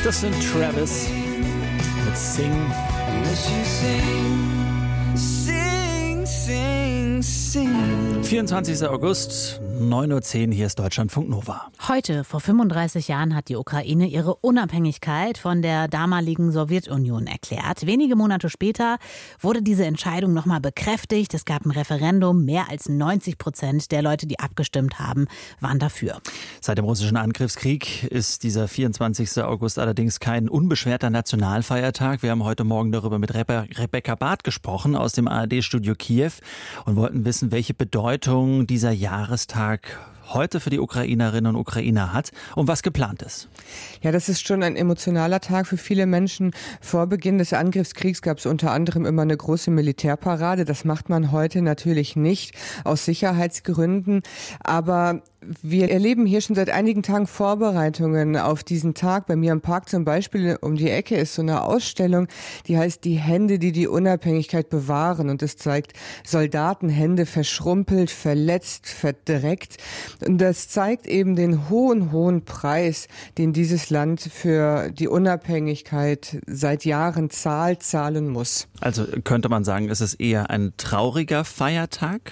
Das sind Travis mit Sing. Sing, sing, sing. 24. August, 9:10 Uhr, hier ist Deutschlandfunk Nova. Heute, vor 35 Jahren, hat die Ukraine ihre Unabhängigkeit von der damaligen Sowjetunion erklärt. Wenige Monate später wurde diese Entscheidung nochmal bekräftigt. Es gab ein Referendum. Mehr als 90% der Leute, die abgestimmt haben, waren dafür. Seit dem russischen Angriffskrieg ist dieser 24. August allerdings kein unbeschwerter Nationalfeiertag. Wir haben heute Morgen darüber mit Rebecca Barth gesprochen aus dem ARD-Studio Kiew und wollten wissen, welche Bedeutung dieser Jahrestag heute für die Ukrainerinnen und Ukrainer hat und was geplant ist. Ja, das ist schon ein emotionaler Tag für viele Menschen. Vor Beginn des Angriffskriegs gab es unter anderem immer eine große Militärparade. Das macht man heute natürlich nicht, aus Sicherheitsgründen. Aber wir erleben hier schon seit einigen Tagen Vorbereitungen auf diesen Tag. Bei mir im Park zum Beispiel um die Ecke ist so eine Ausstellung, die heißt Die Hände, die die Unabhängigkeit bewahren. Und es zeigt Soldatenhände verschrumpelt, verletzt, verdreckt. Und das zeigt eben den hohen Preis, den dieses Land für die Unabhängigkeit seit Jahren zahlen muss. Also könnte man sagen, ist es eher ein trauriger Feiertag?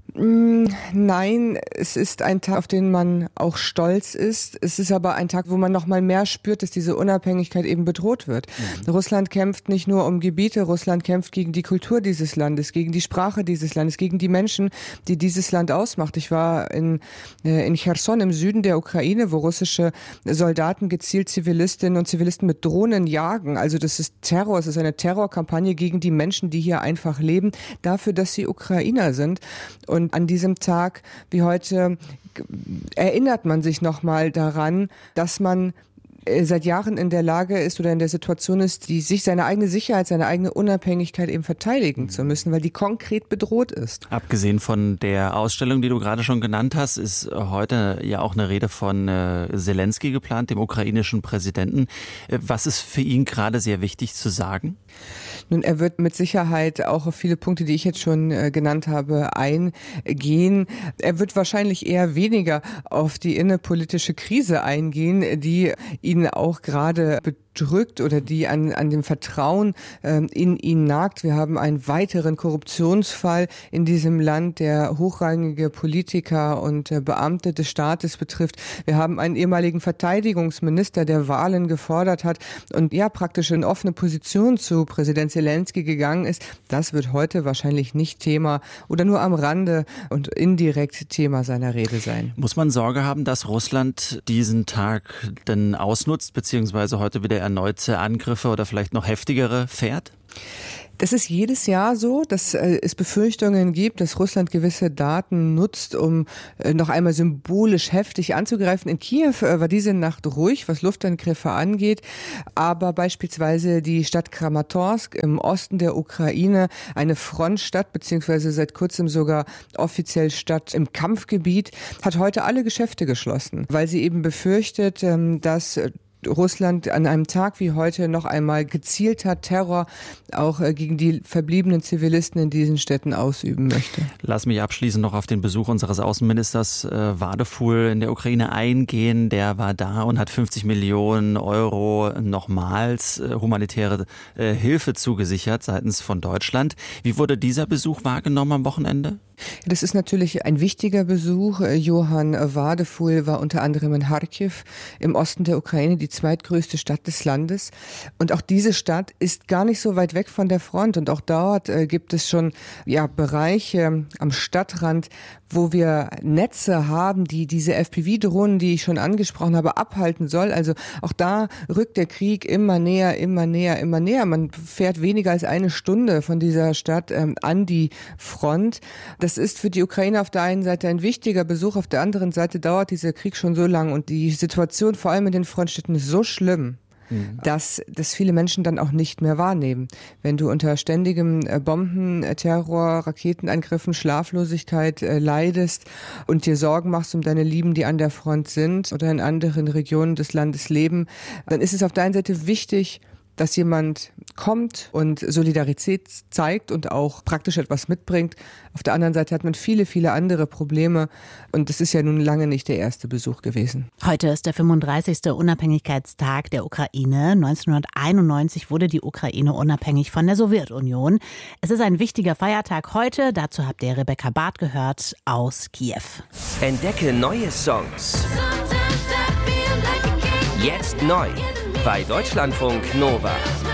Nein, es ist ein Tag, auf den man auch stolz ist. Es ist aber ein Tag, wo man noch mal mehr spürt, dass diese Unabhängigkeit eben bedroht wird. Russland kämpft nicht nur um Gebiete, Russland kämpft gegen die Kultur dieses Landes, gegen die Sprache dieses Landes, gegen die Menschen, die dieses Land ausmacht. Ich war in Cherson im Süden der Ukraine, wo russische Soldaten gezielt Zivilistinnen und Zivilisten mit Drohnen jagen. Also das ist Terror, es ist eine Terrorkampagne gegen die Menschen, die hier einfach leben, dafür, dass sie Ukrainer sind. Und an diesem Tag wie heute erinnert man sich nochmal daran, dass man seit Jahren in der Lage ist oder in der Situation ist, sich seine eigene Sicherheit, seine eigene Unabhängigkeit eben verteidigen zu müssen, weil die konkret bedroht ist. Abgesehen von der Ausstellung, die du gerade schon genannt hast, ist heute ja auch eine Rede von Zelensky geplant, dem ukrainischen Präsidenten. Was ist für ihn gerade sehr wichtig zu sagen? Nun, er wird mit Sicherheit auch auf viele Punkte, die ich jetzt schon genannt habe, eingehen. Er wird wahrscheinlich eher weniger auf die innerpolitische Krise eingehen, die ihn auch gerade bedrückt oder die an dem Vertrauen in ihn nagt. Wir haben einen weiteren Korruptionsfall in diesem Land, der hochrangige Politiker und Beamte des Staates betrifft. Wir haben einen ehemaligen Verteidigungsminister, der Wahlen gefordert hat und ja praktisch in offene Position zu Präsident Zelensky gegangen ist. Das wird heute wahrscheinlich nicht Thema oder nur am Rande und indirekt Thema seiner Rede sein. Muss man Sorge haben, dass Russland diesen Tag denn ausnutzt, beziehungsweise heute wieder erneute Angriffe oder vielleicht noch heftigere fährt? Das ist jedes Jahr so, dass es Befürchtungen gibt, dass Russland gewisse Daten nutzt, um noch einmal symbolisch heftig anzugreifen. In Kiew war diese Nacht ruhig, was Luftangriffe angeht, aber beispielsweise die Stadt Kramatorsk im Osten der Ukraine, eine Frontstadt, beziehungsweise seit kurzem sogar offiziell Stadt im Kampfgebiet, hat heute alle Geschäfte geschlossen, weil sie eben befürchtet, dass Russland an einem Tag wie heute noch einmal gezielter Terror auch gegen die verbliebenen Zivilisten in diesen Städten ausüben möchte. Lass mich abschließend noch auf den Besuch unseres Außenministers Vadeful in der Ukraine eingehen. Der war da und hat 50 Millionen Euro nochmals humanitäre Hilfe zugesichert seitens von Deutschland. Wie wurde dieser Besuch wahrgenommen am Wochenende? Das ist natürlich ein wichtiger Besuch. Johann Vadeful war unter anderem in Charkiw im Osten der Ukraine, die zweitgrößte Stadt des Landes. Und auch diese Stadt ist gar nicht so weit weg von der Front. Und auch dort gibt es schon Bereiche am Stadtrand, wo wir Netze haben, die diese FPV-Drohnen, die ich schon angesprochen habe, abhalten soll. Also auch da rückt der Krieg immer näher, immer näher, immer näher. Man fährt weniger als eine Stunde von dieser Stadt an die Front. Das ist für die Ukraine auf der einen Seite ein wichtiger Besuch, auf der anderen Seite dauert dieser Krieg schon so lang und die Situation vor allem in den Frontstädten ist so schlimm, dass viele Menschen dann auch nicht mehr wahrnehmen. Wenn du unter ständigem Bombenterror, Raketenangriffen, Schlaflosigkeit leidest und dir Sorgen machst um deine Lieben, die an der Front sind oder in anderen Regionen des Landes leben, dann ist es auf der einen Seite wichtig, dass jemand kommt und Solidarität zeigt und auch praktisch etwas mitbringt. Auf der anderen Seite hat man viele, viele andere Probleme und das ist ja nun lange nicht der erste Besuch gewesen. Heute ist der 35. Unabhängigkeitstag der Ukraine. 1991 wurde die Ukraine unabhängig von der Sowjetunion. Es ist ein wichtiger Feiertag heute. Dazu habt ihr Rebecca Barth gehört aus Kiew. Entdecke neue Songs. Jetzt neu bei Deutschlandfunk Nova.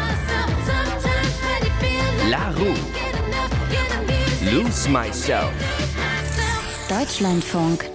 La Roux. Lose Myself. Deutschlandfunk